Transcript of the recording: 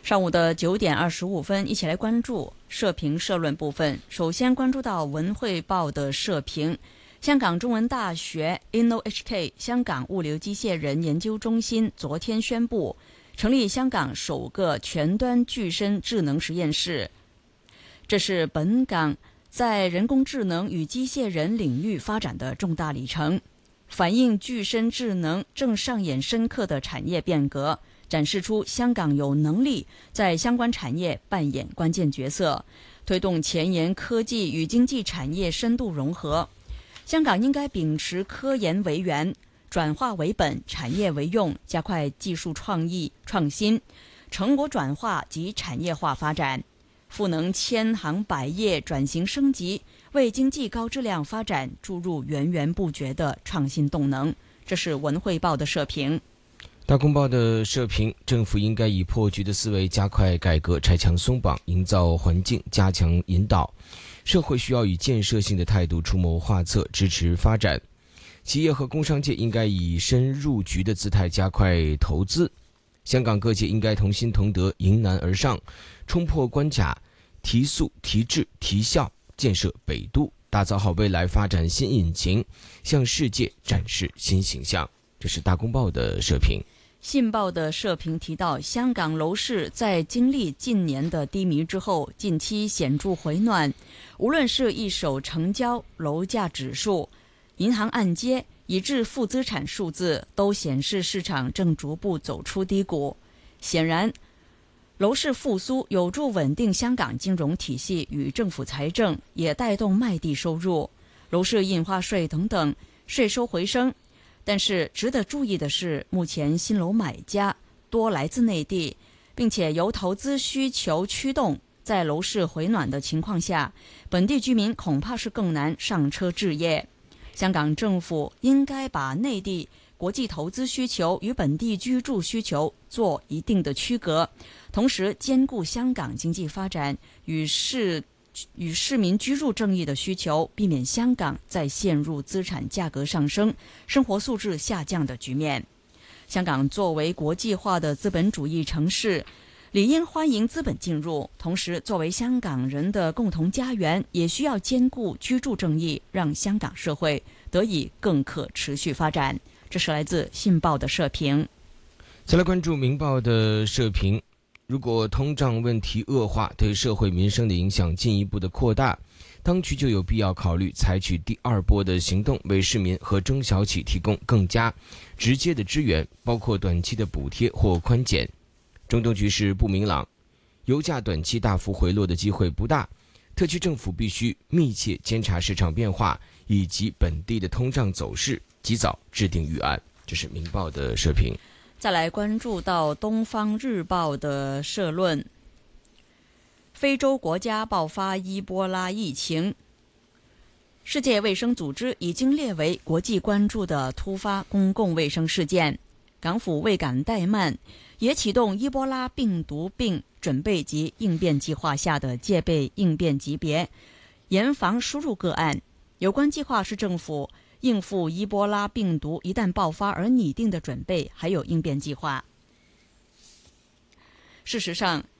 上午的9点25分，一起来关注社评社论部分。首先关注到文汇报的社评，香港中文大学 InnoHK 香港物流机械人研究中心昨天宣布成立香港首个全端具身智能实验室，这是本港在人工智能与机械人领域发展的重大里程，反映具身智能正上演深刻的产业变革，展示出香港有能力在相关产业扮演关键角色，推动前沿科技与经济产业深度融合。香港应该秉持科研为源、转化为本、产业为用，加快技术创意创新、成果转化及产业化发展，赋能千行百业转型升级，为经济高质量发展注入源源不绝的创新动能。这是文汇报的社评。 大公报的社评，政府应该以破局的思维加快改革，拆墙松绑，营造环境，加强引导。社会需要以建设性的态度出谋划策，支持发展。企业和工商界应该以深入局的姿态加快投资。香港各界应该同心同德，迎难而上，冲破关卡，提速、提质、提效，建设北都，打造好未来发展新引擎，向世界展示新形象。这是大公报的社评。 信报的社评提到，香港楼市在经历近年的低迷之后，近期显著回暖，无论是一手成交、楼价指数、银行按揭以至负资产数字，都显示市场正逐步走出低谷。显然，楼市复苏有助稳定香港金融体系与政府财政，也带动卖地收入、楼市印花税等等税收回升。但是值得注意的是，目前新楼买家多来自内地，并且由投资需求驱动，在楼市回暖的情况下，本地居民恐怕是更难上车置业。香港政府应该把内地国际投资需求与本地居住需求做一定的区隔，同时兼顾香港经济发展与市民居住正义的需求，避免香港再陷入资产价格上升、生活素质下降的局面。香港作为国际化的资本主义城市，理应欢迎资本进入，同时作为香港人的共同家园，也需要兼顾居住正义，让香港社会得以更可持续发展。这是来自信报的社评。 再来关注明报的社评。如果通胀问题恶化，对社会民生的影响进一步的扩大，当局就有必要考虑采取第二波的行动，为市民和中小企提供更加直接的支援，包括短期的补贴或宽减。中东局势不明朗，油价短期大幅回落的机会不大，特区政府必须密切监察市场变化以及本地的通胀走势，及早制定预案。这是明报的社评。 再来关注到东方日报的社论，非洲国家爆发伊波拉疫情，世界卫生组织已经列为国际关注的突发公共卫生事件。港府未敢怠慢，也启动伊波拉病毒病准备及应变计划下的戒备应变级别，严防输入个案。有关计划是政府应付伊波拉病毒一旦爆发而拟定的准备还有应变计划。事实上，